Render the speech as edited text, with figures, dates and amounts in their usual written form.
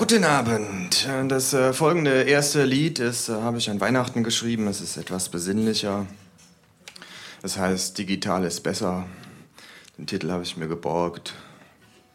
Guten Abend. Das folgende erste Lied habe ich an Weihnachten geschrieben. Es ist etwas besinnlicher. Es heißt Digital ist besser. Den Titel habe ich mir geborgt.